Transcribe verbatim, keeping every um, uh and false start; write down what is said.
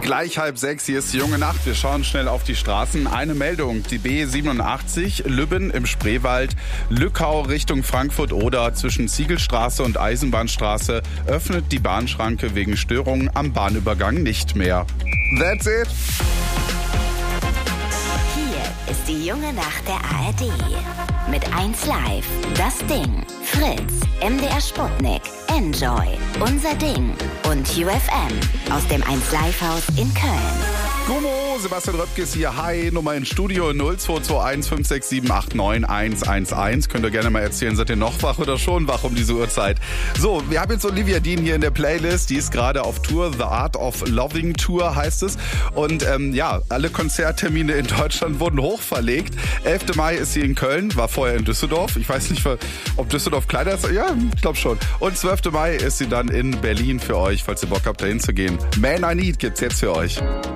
Gleich halb sechs, hier ist die junge Nacht. Wir schauen schnell auf die Straßen. Eine Meldung, die B siebenundachtzig, Lübben im Spreewald, Lückau Richtung Frankfurt oder zwischen Ziegelstraße und Eisenbahnstraße öffnet die Bahnschranke wegen Störungen am Bahnübergang nicht mehr. That's it. Hier ist die junge Nacht der A R D. Mit eins Live, das Ding, Fritz, M D R Sputnik, Enjoy, Unser Ding und U F M aus dem eins Live Haus in Köln. Gummo, Sebastian Röpkes hier. Hi, Nummer ins Studio null zwei zwei eins fünf sechs sieben acht neun eins eins eins. Könnt ihr gerne mal erzählen, seid ihr noch wach oder schon wach um diese Uhrzeit? So, wir haben jetzt Olivia Dean hier in der Playlist. Die ist gerade auf Tour. The Art of Loving Tour heißt es. Und ähm, ja, alle Konzerttermine in Deutschland wurden hochverlegt. elfter Mai ist sie in Köln, war vorher in Düsseldorf. Ich weiß nicht, ob Düsseldorf kleiner ist. Ja, ich glaube schon. Und zwölfter Mai ist sie dann in Berlin für euch, falls ihr Bock habt, dahin zu gehen. Man I Need gibt's jetzt für euch.